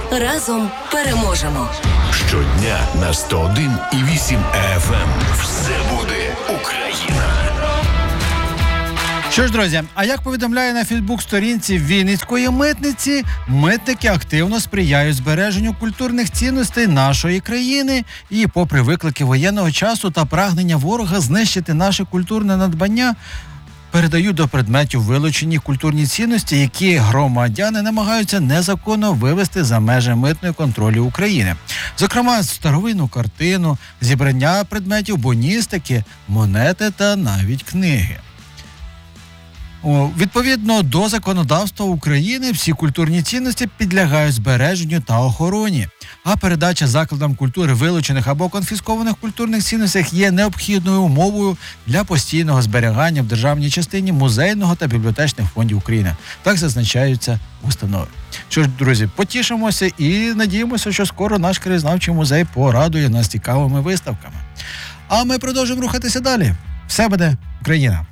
Разом переможемо. Щодня на 101,8 FM. Все буде Україна. Що ж, друзі, а як повідомляє на Фейсбук-сторінці Вінницької митниці, митники активно сприяють збереженню культурних цінностей нашої країни і, попри виклики воєнного часу та прагнення ворога знищити наше культурне надбання, передають до предметів вилучені культурні цінності, які громадяни намагаються незаконно вивести за межі митної контролю України. Зокрема, старовинну картину, зібрання предметів боністики, монети та навіть книги. Відповідно до законодавства України, всі культурні цінності підлягають збереженню та охороні, а передача закладам культури вилучених або конфіскованих культурних цінностей є необхідною умовою для постійного зберігання в державній частині музейного та бібліотечних фондів України. Так зазначаються установи. Що ж, друзі, потішимося і надіємося, що скоро наш краєзнавчий музей порадує нас цікавими виставками. А ми продовжуємо рухатися далі. Все буде Україна!